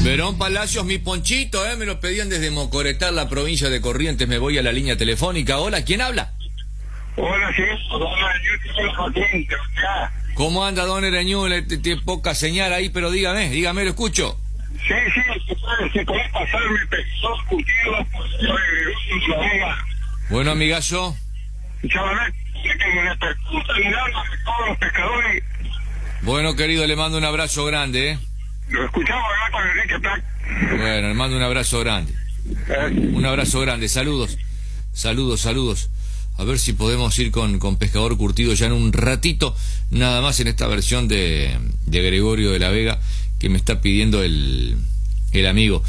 Verón Palacios, mi ponchito, me lo pedían desde Mocoretá, la provincia de Corrientes. Me voy a la línea telefónica. Hola, ¿quién habla? Hola, sí, ¿Cómo anda, don Ereñú? Tiene poca señal ahí, pero dígame, lo escucho. Sí, se puede pasarme pescado curtido por la vega. Bueno, amigazo. Chaval, que me percuta mirando a todos los pescadores. Bueno, querido, le mando un abrazo grande, Lo escuchamos hablar con Enrique Plac. Bueno, le mando un abrazo grande. Un abrazo grande, saludos. A ver si podemos ir con Pescador Curtido ya en un ratito, nada más en esta versión de Gregorio de la Vega que me está pidiendo el amigo.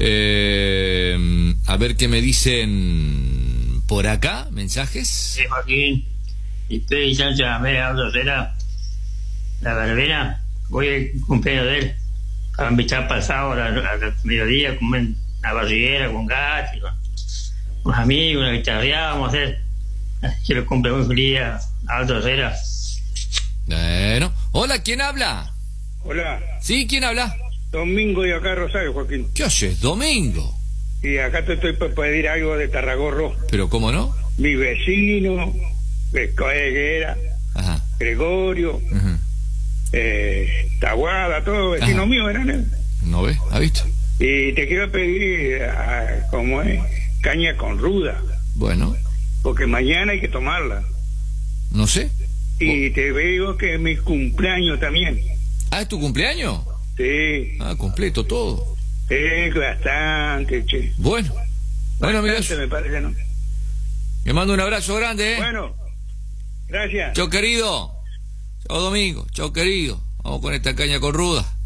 A ver qué me dicen por acá, mensajes. Sí, Joaquín, y estoy ya a media autocera, la verbena, voy al cumpleaños de él, para invitar pasado al mediodía, comer una barriguera con gas, con unos amigos, una guitarreada, vamos a hacer, que lo cumple muy feliz a autocera. Bueno, hola, ¿quién habla? Hola, ¿Sí? ¿Quién habla? Domingo de acá Rosario, Joaquín. ¿Qué haces? Domingo. Y acá te estoy para pedir algo de Tarragorro. ¿Pero cómo no? Mi vecino, Pescoeguera, Ajá. Gregorio, Ajá. Taguada, todo vecino mío eran. ¿No ves? ¿Ha visto? Y te quiero pedir, ¿cómo es? Caña con ruda. Bueno, Porque mañana hay que tomarla. no sé. Y te digo que es mi cumpleaños también. ¿Ah, es tu cumpleaños? Sí. Ah, completo todo. Bastante, che. Bueno, Bastante, amigas, me parece, ¿no? le mando un abrazo grande, Bueno, gracias. Chau, querido. Chau, Domingo. Chau, querido. Vamos con esta caña con ruda.